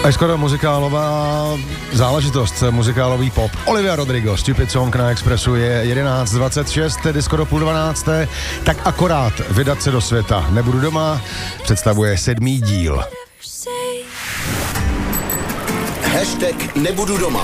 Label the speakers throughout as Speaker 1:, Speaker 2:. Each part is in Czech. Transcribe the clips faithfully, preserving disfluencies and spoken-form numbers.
Speaker 1: A skoro muzikálová záležitost, muzikálový pop. Olivia Rodrigo, Stupid Song na Expressu je jedenáct dvacet šest, tedy skoro půl dvanácté. Tak akorát vydat se do světa. Nebudu doma, představuje sedmý díl.
Speaker 2: Hashtag nebudu doma.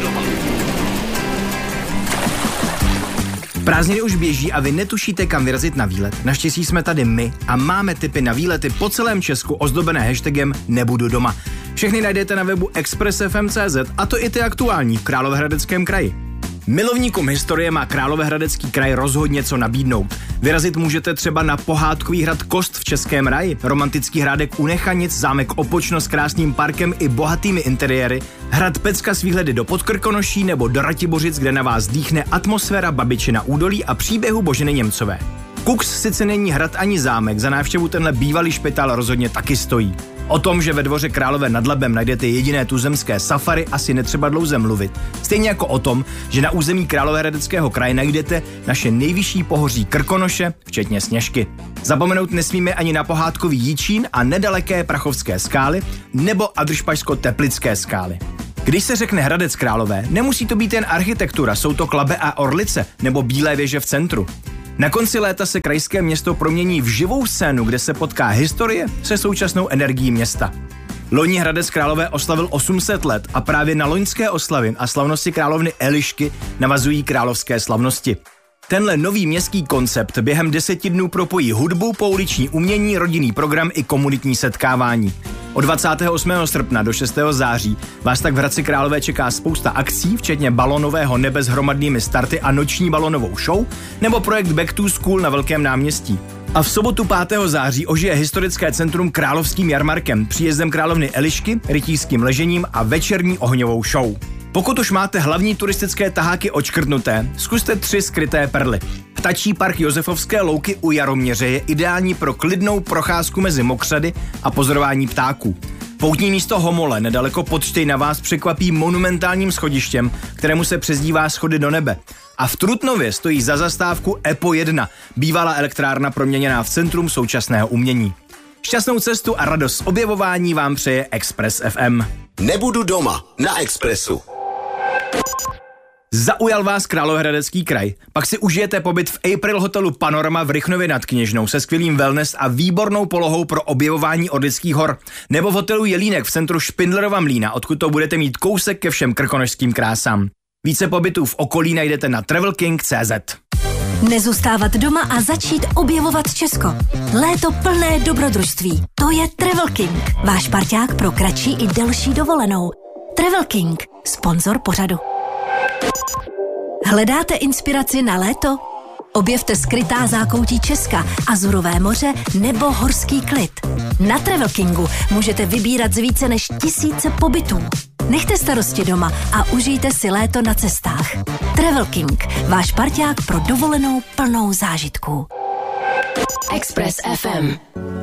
Speaker 3: Prázdniny už běží a vy netušíte, kam vyrazit na výlet. Naštěstí jsme tady my a máme tipy na výlety po celém Česku ozdobené hashtagem nebudu doma. Všechny najdete na webu express f m tečka c z a to i ty aktuální v Královéhradeckém kraji. Milovníkům historie má Královéhradecký kraj rozhodně co nabídnout. Vyrazit můžete třeba na pohádkový hrad Kost v Českém Raji, romantický hrádek u Nechanic, zámek Opočno s krásným parkem i bohatými interiéry, hrad Pecka s výhledy do Podkrkonoší nebo do Ratibořic, kde na vás dýchne atmosféra Babičina údolí a příběhu Boženy Němcové. Kux sice není hrad ani zámek, za návštěvu tenhle bývalý špitál rozhodně taky stojí. O tom, že ve dvoře Králové nad Labem najdete jediné tuzemské safari, asi netřeba dlouze mluvit. Stejně jako o tom, že na území Královéhradeckého kraje najdete naše nejvyšší pohoří Krkonoše, včetně Sněžky. Zapomenout nesmíme ani na pohádkový Jičín a nedaleké Prachovské skály nebo Adršpašsko-Teplické skály. Když se řekne Hradec Králové, nemusí to být jen architektura, jsou to Klabe a Orlice nebo Bílé věže v centru. Na konci léta se krajské město promění v živou scénu, kde se potká historie se současnou energií města. Loni Hradec Králové oslavil osm set let a právě na loňské oslavy a slavnosti královny Elišky navazují královské slavnosti. Tenhle nový městský koncept během deseti dnů propojí hudbu, pouliční umění, rodinný program i komunitní setkávání. Od dvacátého osmého srpna do šestého září vás tak v Hradci Králové čeká spousta akcí, včetně balonového nebe s hromadnými starty a noční balonovou show, nebo projekt Back to School na Velkém náměstí. A v sobotu pátého září ožije historické centrum Královským jarmarkem, příjezdem královny Elišky, rytířským ležením a večerní ohňovou show. Pokud už máte hlavní turistické taháky odškrtnuté, zkuste tři skryté perly. Ptačí park Josefovské louky u Jaroměře je ideální pro klidnou procházku mezi mokřady a pozorování ptáků. Poutní místo Homole nedaleko Podštejna vás překvapí monumentálním schodištěm, kterému se přezdívá Schody do nebe. A v Trutnově stojí za zastávku E P O jedna, bývalá elektrárna proměněná v centrum současného umění. Šťastnou cestu a radost z objevování vám přeje Express F M.
Speaker 2: Nebudu doma na Expressu.
Speaker 3: Zaujal vás Královéhradecký kraj? Pak si užijete pobyt v April hotelu Panorama v Rychnově nad Kněžnou se skvělým wellness a výbornou polohou pro objevování Orlických hor. Nebo v hotelu Jelínek v centru Špindlerova Mlýna, odkud to budete mít kousek ke všem krkonošským krásám. Více pobytů v okolí najdete na travel king tečka cé zet.
Speaker 4: Nezůstávat doma a začít objevovat Česko. Léto plné dobrodružství. To je Travel King. Váš parťák pro kratší i delší dovolenou. Travel King, sponzor pořadu. Hledáte inspiraci na léto? Objevte skrytá zákoutí Česka, Azurové moře nebo horský klid. Na Travel Kingu můžete vybírat z více než tisíce pobytů. Nechte starosti doma a užijte si léto na cestách. Travel King, váš parťák pro dovolenou plnou zážitků.
Speaker 5: Express F M.